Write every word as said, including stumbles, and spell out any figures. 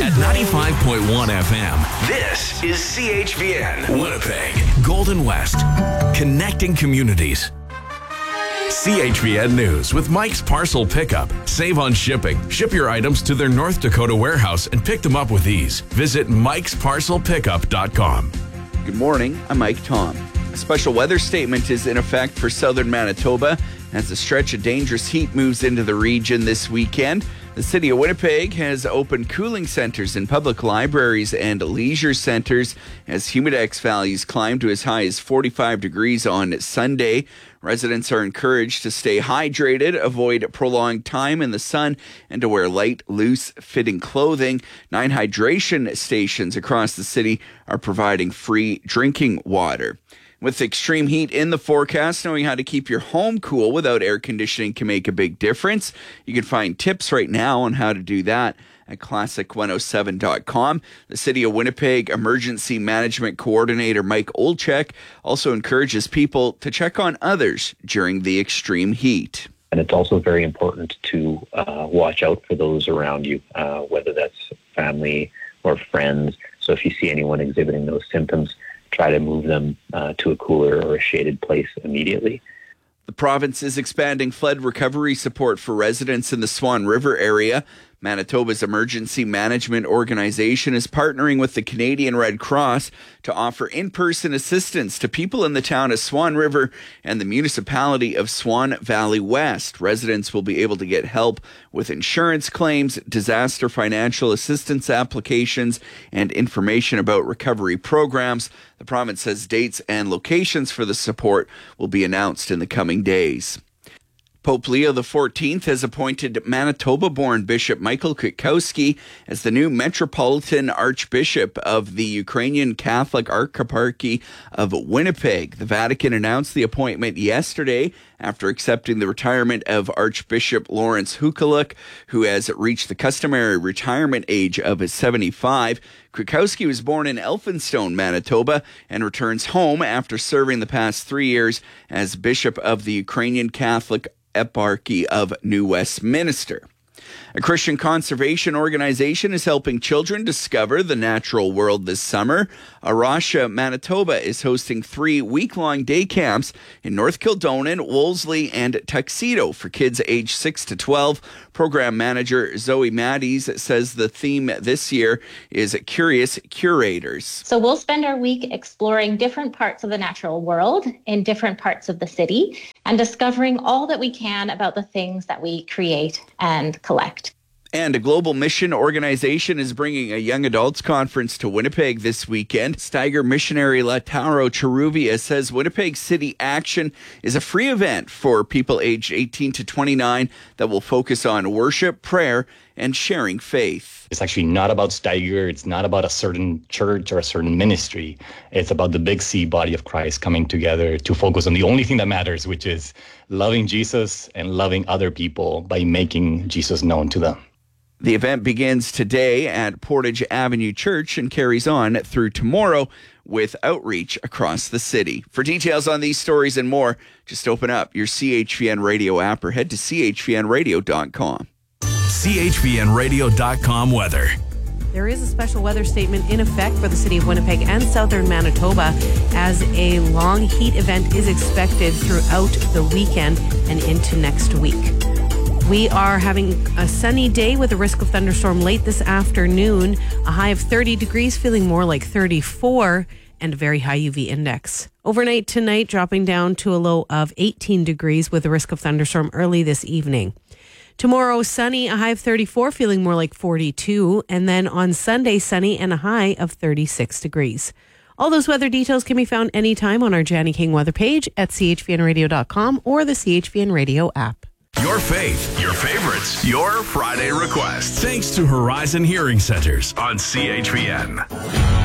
At ninety-five point one F M, this is C H V N, Winnipeg, Golden West, connecting communities. C H V N News with Mike's Parcel Pickup. Save on shipping. Ship your items to their North Dakota warehouse and pick them up with ease. Visit mikes parcel pickup dot com. Good morning, I'm Mike Tom. A special weather statement is in effect for southern Manitoba as a stretch of dangerous heat moves into the region this weekend. The city of Winnipeg has opened cooling centers in public libraries and leisure centers as humidex values climb to as high as forty-five degrees on Sunday. Residents are encouraged to stay hydrated, avoid prolonged time in the sun, and to wear light, loose-fitting clothing. Nine hydration stations across the city are providing free drinking water. With extreme heat in the forecast, knowing how to keep your home cool without air conditioning can make a big difference. You can find tips right now on how to do that at classic one oh seven dot com. The City of Winnipeg Emergency Management Coordinator Mike Olchek also encourages people to check on others during the extreme heat. And it's also very important to uh, watch out for those around you, uh, whether that's family or friends. So if you see anyone exhibiting those symptoms, try to move them uh, to a cooler or a shaded place immediately. The province is expanding flood recovery support for residents in the Swan River area. Manitoba's emergency management organization is partnering with the Canadian Red Cross to offer in-person assistance to people in the town of Swan River and the municipality of Swan Valley West. Residents will be able to get help with insurance claims, disaster financial assistance applications, and information about recovery programs. The province says dates and locations for the support will be announced in the coming days. Pope Leo the fourteenth has appointed Manitoba-born Bishop Michael Kwiatkowski as the new Metropolitan Archbishop of the Ukrainian Catholic Archieparchy of Winnipeg. The Vatican announced the appointment yesterday after accepting the retirement of Archbishop Lawrence Hukaluk, who has reached the customary retirement age of seventy-five. Kwiatkowski was born in Elphinstone, Manitoba, and returns home after serving the past three years as Bishop of the Ukrainian Catholic Eparchy of New Westminster. A Christian conservation organization is helping children discover the natural world this summer. Arasha, Manitoba is hosting three week-long day camps in North Kildonan, Wolseley, and Tuxedo for kids aged six to twelve. Program manager Zoe Maddies says the theme this year is Curious Curators. So we'll spend our week exploring different parts of the natural world in different parts of the city and discovering all that we can about the things that we create and collect. And a global mission organization is bringing a young adults conference to Winnipeg this weekend. Steiger missionary Lautaro Cheruvia says Winnipeg City Action is a free event for people aged eighteen to twenty-nine that will focus on worship, prayer, and sharing faith. It's actually not about Steiger. It's not about a certain church or a certain ministry. It's about the big C body of Christ coming together to focus on the only thing that matters, which is loving Jesus and loving other people by making Jesus known to them. The event begins today at Portage Avenue Church and carries on through tomorrow with outreach across the city. For details on these stories and more, just open up your C H V N Radio app or head to c h v n radio dot com. c h v n radio dot com weather. There is a special weather statement in effect for the city of Winnipeg and southern Manitoba as a long heat event is expected throughout the weekend and into next week. We are having a sunny day with a risk of thunderstorm late this afternoon. A high of thirty degrees, feeling more like thirty-four, and a very high U V index. Overnight tonight, dropping down to a low of eighteen degrees with a risk of thunderstorm early this evening. Tomorrow, sunny, a high of thirty-four, feeling more like forty-two. And then on Sunday, sunny and a high of thirty-six degrees. All those weather details can be found anytime on our Janny King weather page at c h v n radio dot com or the C H V N Radio app. Your faith, your favorites, your Friday requests. Thanks to Horizon Hearing Centers on C H V N.